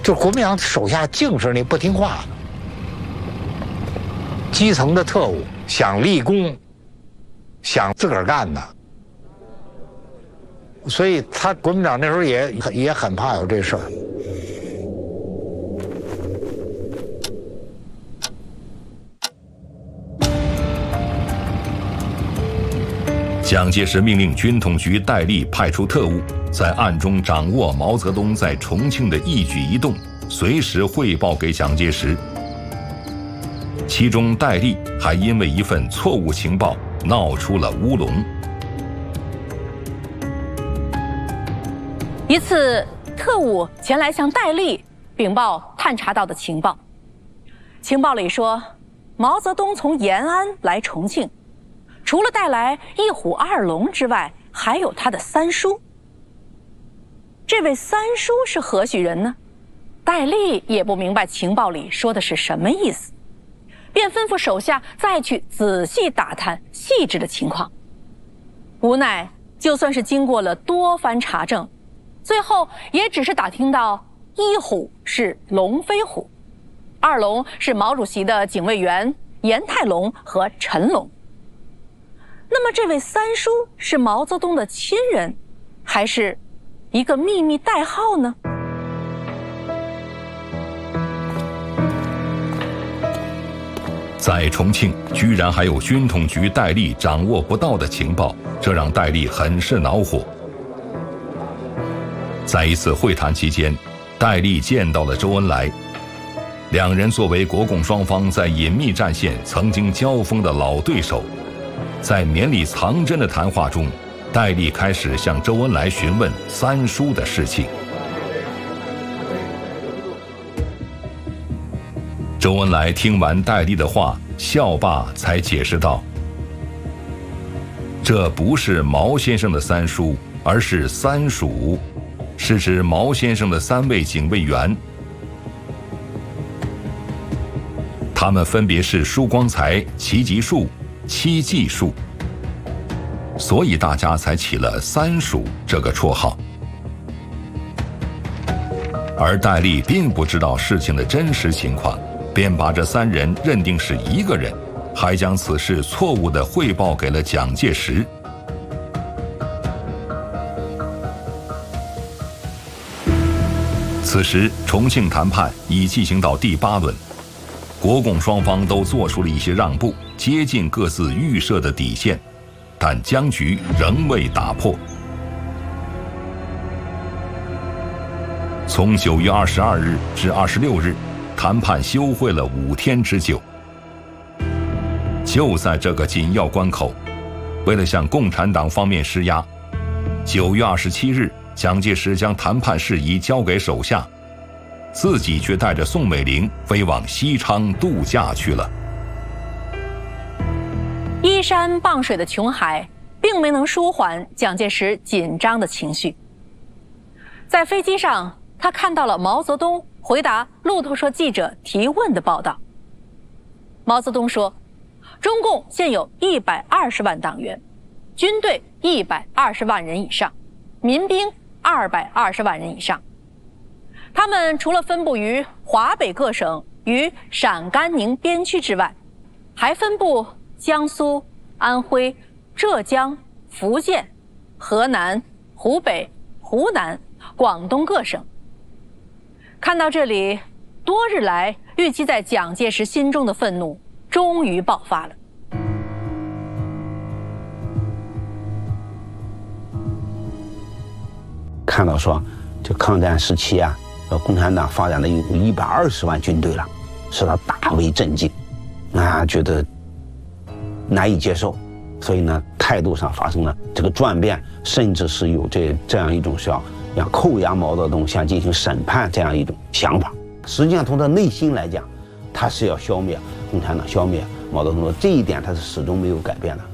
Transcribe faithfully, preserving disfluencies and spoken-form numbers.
就国民党手下净是那不听话的，基层的特务想立功，想自个儿干的，所以他国民党那时候也也很怕有这事儿。 蒋介石命令军统局戴笠派出特务，在暗中掌握毛泽东在重庆的一举一动，随时汇报给蒋介石。其中戴笠还因为一份错误情报闹出了乌龙。 一次，特务前来向戴笠禀报探查到的情报，情报里说，毛泽东从延安来重庆，除了带来一虎二龙之外，还有他的三叔。这位三叔是何许人呢？戴笠也不明白情报里说的是什么意思，便吩咐手下再去仔细打探细致的情况。无奈，就算是经过了多番查证，最后也只是打听到一虎是龙飞虎，二龙是毛主席的警卫员严泰龙和陈龙。那么这位三叔是毛泽东的亲人，还是一个秘密代号呢？ 在重庆居然还有军统局戴笠掌握不到的情报，这让戴笠很是恼火。在一次会谈期间，戴笠见到了周恩来，两人作为国共双方在隐秘战线曾经交锋的老对手，在绵里藏针的谈话中，戴笠开始向周恩来询问三叔的事情。周恩来听完戴笠的话，笑罢才解释道：“这不是毛先生的三叔，而是三属，是指毛先生的三位警卫员，他们分别是舒光才、齐吉树、戚继树，所以大家才起了三属这个绰号。”而戴笠并不知道事情的真实情况，便把这三人认定是一个人，还将此事错误地汇报给了蒋介石。此时重庆谈判已进行到第八轮，国共双方都做出了一些让步，接近各自预设的底线，但僵局仍未打破。从九月二十二日至二十六日，谈判休会了五天之久。就在这个紧要关口，为了向共产党方面施压，九月二十七日，蒋介石将谈判事宜交给手下，自己却带着宋美龄飞往西昌度假去了。 依山傍水的琼海并没能舒缓蒋介石紧张的情绪。在飞机上，他看到了毛泽东回答路透社记者提问的报道。毛泽东说，中共现有一百二十万党员，军队一百二十万人以上，民兵二百二十万人以上。他们除了分布于华北各省与陕甘宁边区之外，还分布江苏、安徽、浙江、福建、河南、湖北、湖南、广东各省。看到这里，多日来郁积在蒋介石心中的愤怒终于爆发了。 看到说，这抗战时期啊，共产党发展的有一百二十万军队了，使他大为震惊，啊，觉得难以接受，所以呢，态度上发生了这个转变，甚至是有这这样一种需要。要扣押毛泽东，想进行审判这样一种想法。实际上，从他内心来讲，他是要消灭共产党，消灭毛泽东的，这一点他是始终没有改变的。